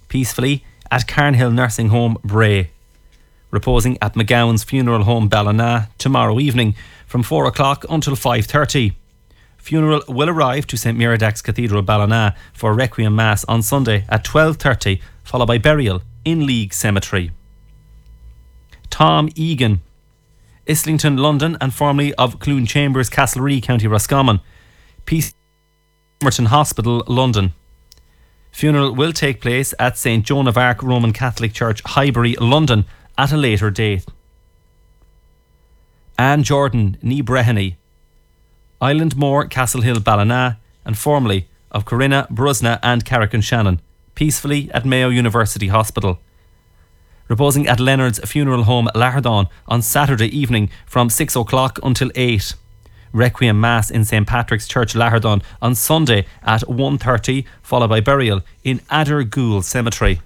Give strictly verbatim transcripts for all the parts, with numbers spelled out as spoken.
peacefully at Carnhill Nursing Home, Bray. Reposing at McGowan's Funeral Home, Ballina, tomorrow evening from four o'clock until five thirty. Funeral will arrive to St Meridax Cathedral, Ballina for Requiem Mass on Sunday at twelve thirty, followed by burial in League Cemetery. Tom Egan, Islington, London, and formerly of Clune Chambers, Castlerea, County Roscommon. Peace Merton Hospital, London. Funeral will take place at Saint Joan of Arc Roman Catholic Church, Highbury, London at a later date. Anne Jordan, ní Breheny, Islandmore, Castle Hill, Ballina, and formerly of Corinna, Brusna and Carrick-on-Shannon, peacefully at Mayo University Hospital. Reposing at Leonard's Funeral Home, Laherdon on Saturday evening from six o'clock until eight. Requiem Mass in Saint Patrick's Church, Laherdon on Sunday at one thirty, followed by burial in Addergoole Cemetery.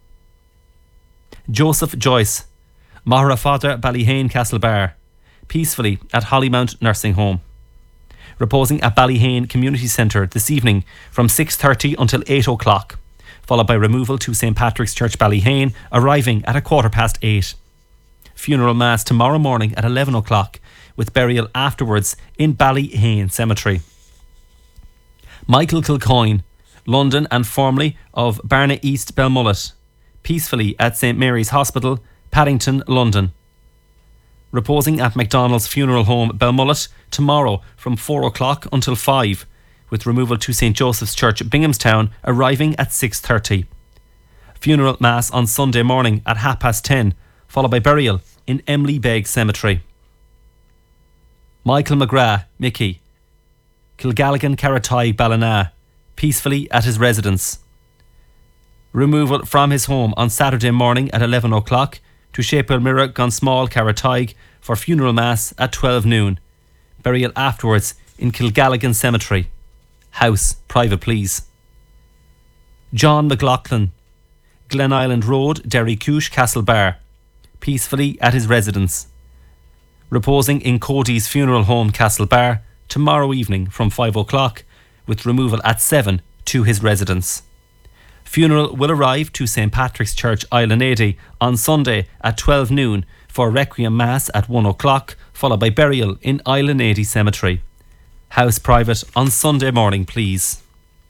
Joseph Joyce, Mahara Father, Ballyhane, Castlebar, peacefully at Hollymount Nursing Home. Reposing at Ballyhane Community Centre this evening from six thirty until eight o'clock, followed by removal to Saint Patrick's Church, Ballyhane, arriving at a quarter past eight. Funeral Mass tomorrow morning at eleven o'clock, with burial afterwards in Ballyhane Cemetery. Michael Kilcoyne, London, and formerly of Barna East, Belmullet, peacefully at St Mary's Hospital, Paddington, London. Reposing at MacDonald's Funeral Home, Belmullet, tomorrow from four o'clock until five, with removal to Saint Joseph's Church, Binghamstown, arriving at six thirty. Funeral Mass on Sunday morning at half past ten, followed by burial in Emily Beg Cemetery. Michael McGrath, Mickey, Kilgalligan, Carrotty, Ballina, peacefully at his residence. Removal from his home on Saturday morning at eleven o'clock to Shapewell Mirror, Gunsmall, Carrotty for funeral mass at twelve noon. Burial afterwards in Kilgalligan Cemetery. House, private please. John McLaughlin, Glen Island Road, Derry Coosh, Castlebar, peacefully at his residence. Reposing in Cody's Funeral Home, Castlebar, tomorrow evening from five o'clock, with removal at seven to his residence. Funeral will arrive to Saint Patrick's Church, Islanady, on Sunday at twelve noon for Requiem Mass at one o'clock, followed by burial in Islanady Cemetery. House private on Sunday morning, please.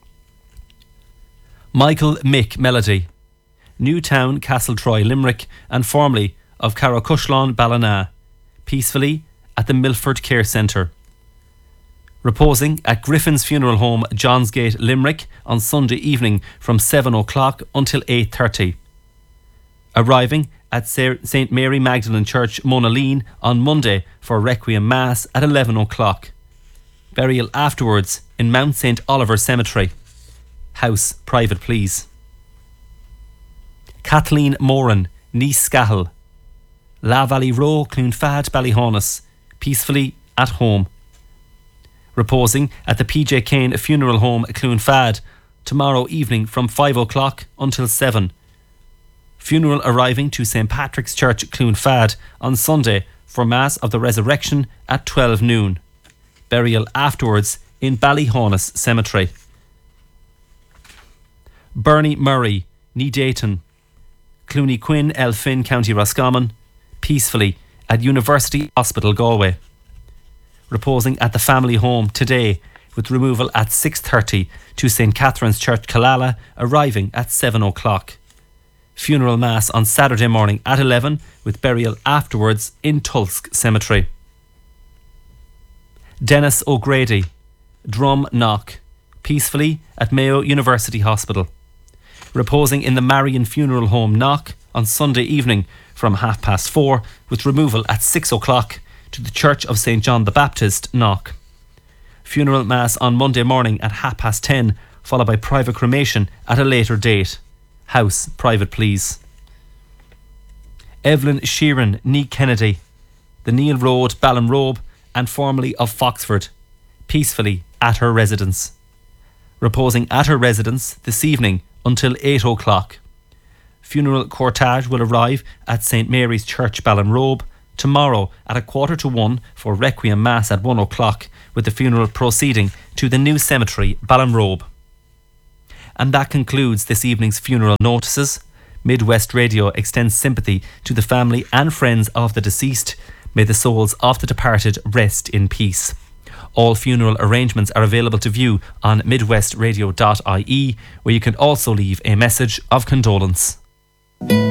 Michael Mick Melody, Newtown, Castletroy, Limerick, and formerly of Carrocushlon, Ballina, peacefully at the Milford Care Centre. Reposing at Griffin's Funeral Home, Johnsgate, Limerick, on Sunday evening from seven o'clock until eight thirty. Arriving at Saint Mary Magdalene Church, Monaleen, on Monday for Requiem Mass at eleven o'clock. Burial afterwards in Mount Saint Oliver Cemetery. House private please. Kathleen Moran, Nice Scahill, La Valley Row, Cloonfad, Ballyhonus, peacefully at home. Reposing at the P J Kane Funeral Home, Cloonfad, tomorrow evening from five o'clock until seven. Funeral arriving to Saint Patrick's Church, Cloonfad, on Sunday for Mass of the Resurrection at twelve noon. Burial afterwards in Ballyhonus Cemetery. Bernie Murray, Ní Dayton, Clooney Quinn, Elphin, County Roscommon, peacefully at University Hospital, Galway. Reposing at the family home today, with removal at six thirty to Saint Catherine's Church, Killala, arriving at seven o'clock. Funeral Mass on Saturday morning at eleven, with burial afterwards in Tulsk Cemetery. Dennis O'Grady, Drum Knock, peacefully at Mayo University Hospital. Reposing in the Marion Funeral Home, Knock, on Sunday evening from half past four, with removal at six o'clock to the Church of Saint John the Baptist, Knock. Funeral Mass on Monday morning at half past ten, followed by private cremation at a later date. House private please. Evelyn Sheeran, Ní Kennedy, the Neil Road, Ballinrobe, and formerly of Foxford, peacefully at her residence. Reposing at her residence this evening until eight o'clock. Funeral cortege will arrive at Saint Mary's Church, Ballinrobe, tomorrow at a quarter to one for Requiem Mass at one o'clock, with the funeral proceeding to the new cemetery, Ballinrobe. And that concludes this evening's funeral notices. Midwest Radio extends sympathy to the family and friends of the deceased. May the souls of the departed rest in peace. All funeral arrangements are available to view on midwestradio dot I E, where you can also leave a message of condolence.